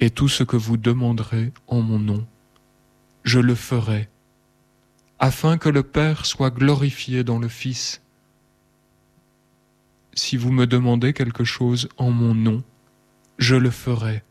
Et tout ce que vous demanderez en mon nom, je le ferai, afin que le Père soit glorifié dans le Fils. Si vous me demandez quelque chose en mon nom, je le ferai.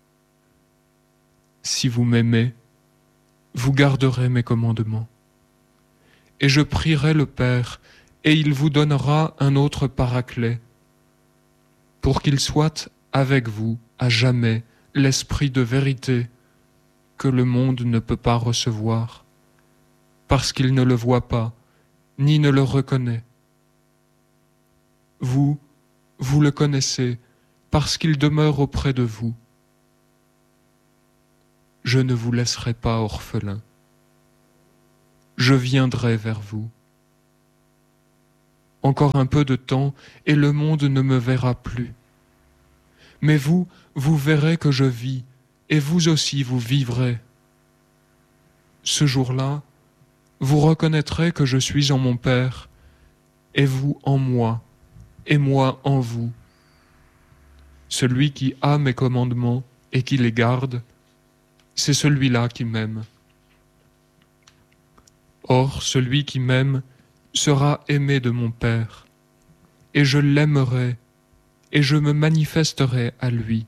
Si vous m'aimez, vous garderez mes commandements. Et je prierai le Père, et il vous donnera un autre Paraclet, pour qu'il soit avec vous à jamais, l'Esprit de vérité, que le monde ne peut pas recevoir, parce qu'il ne le voit pas, ni ne le reconnaît. Vous, vous le connaissez, parce qu'il demeure auprès de vous. Je ne vous laisserai pas orphelin. Je viendrai vers vous. Encore un peu de temps, et le monde ne me verra plus. Mais vous, vous verrez que je vis, et vous aussi vous vivrez. Ce jour-là, vous reconnaîtrez que je suis en mon Père, et vous en moi, et moi en vous. Celui qui a mes commandements et qui les garde, c'est celui-là qui m'aime. Or, celui qui m'aime sera aimé de mon Père, et je l'aimerai, et je me manifesterai à lui.